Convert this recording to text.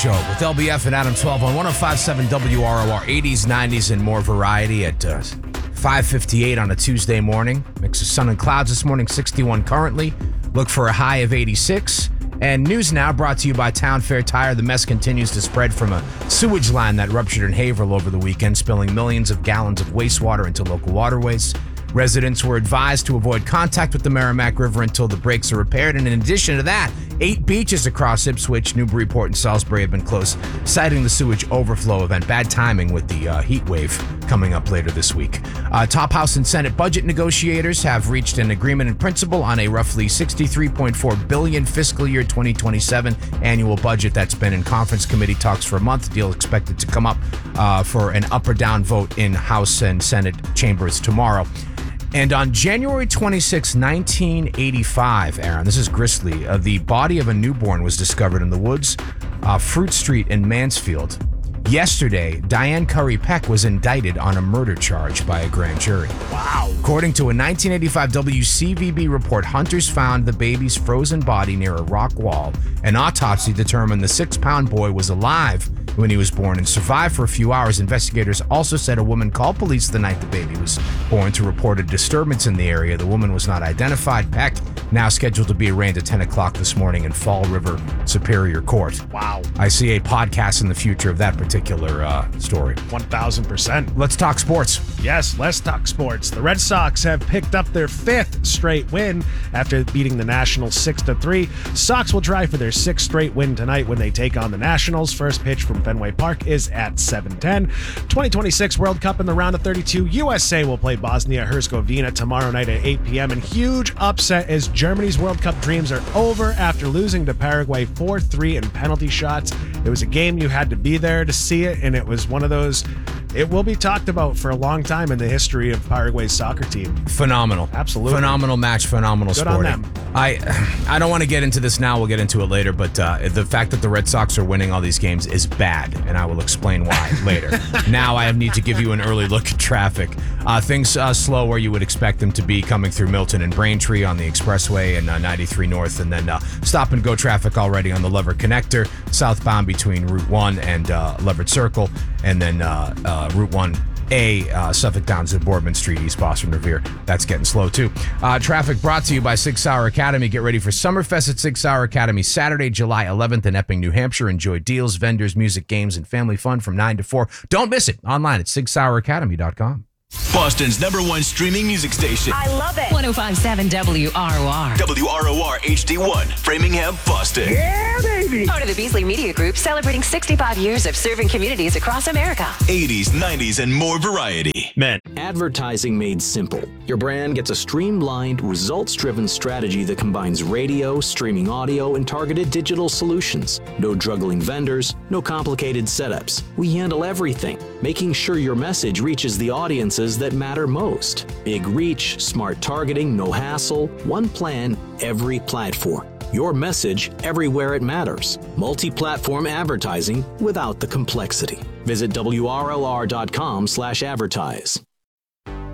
Show with LBF and Adam 12 on 105.7 WROR, 80s, 90s, and more variety at 5:58 on a Tuesday morning. Mix of sun and clouds this morning, 61 currently. Look for a high of 86. And news now brought to you by Town Fair Tire. The mess continues to spread from a sewage line that ruptured in Haverhill over the weekend, spilling millions of gallons of wastewater into local waterways. Residents were advised to avoid contact with the Merrimack River until the breaks are repaired. And in addition to that, 8 beaches across Ipswich, Newburyport, and Salisbury have been closed, citing the sewage overflow event. Bad timing with the heat wave coming up later this week. Top House and Senate budget negotiators have reached an agreement in principle on a roughly $63.4 billion fiscal year 2027 annual budget that's been in conference committee talks for a month. The deal expected to come up for an up or down vote in House and Senate chambers tomorrow. And on January 26, 1985, Aaron, this is grisly, the body of a newborn was discovered in the woods, Fruit Street in Mansfield. Yesterday, Diane Curry Peck was indicted on a murder charge by a grand jury. Wow. According to a 1985 WCVB report, hunters found the baby's frozen body near a rock wall. An autopsy determined the 6-pound boy was alive when he was born and survived for a few hours. Investigators also said a woman called police the night the baby was born to report a disturbance in the area. The woman was not identified. Peck now scheduled to be arraigned at 10 o'clock this morning in Fall River Superior Court. Wow. I see a podcast in the future of that particular story. 1,000%. Let's talk sports. Yes, let's talk sports. The Red Sox have picked up their 5th straight win after beating the Nationals 6-3. Sox will try for their 6th straight win tonight when they take on the Nationals. First pitch from Fenway Park is at 7:10. 2026 World Cup in the round of 32. USA will play Bosnia-Herzegovina tomorrow night at 8 p.m. And huge upset as Germany's World Cup dreams are over after losing to Paraguay 4-3 in penalty shots. It was a game you had to be there to see it, and it was one of those. It will be talked about for a long time in the history of Paraguay's soccer team. Phenomenal. Absolutely. Phenomenal match, phenomenal Good sporting. on them. I don't want to get into this now. We'll get into it later, but the fact that the Red Sox are winning all these games is bad, and I will explain why later. Now I need to give you an early look at traffic. Things slow where you would expect them to be coming through Milton and Braintree on the expressway and 93 North, and then stop and go traffic already on the Lever Connector, southbound between Route 1 and Leverett Circle, and then Route 1A, Suffolk Downs to Boardman Street, East Boston Revere. That's getting slow too. Traffic brought to you by Sig Sauer Academy. Get ready for Summerfest at Sig Sauer Academy Saturday, July 11th in Epping, New Hampshire. Enjoy deals, vendors, music, games, and family fun from 9 to 4. Don't miss it. Online at SigSauerAcademy.com. Boston's #1 streaming music station. I love it. 105.7 WROR. WROR HD1, Framingham, Boston. Yeah, baby. Part of the Beasley Media Group, celebrating 65 years of serving communities across America. 80s, 90s, and more variety. Man. Advertising made simple. Your brand gets a streamlined, results-driven strategy that combines radio, streaming audio, and targeted digital solutions. No juggling vendors, no complicated setups. We handle everything, making sure your message reaches the audiences that matter most. Big reach, smart targeting, no hassle, one plan, every platform. Your message everywhere it matters. Multi-platform advertising without the complexity. Visit WROR.com/advertise.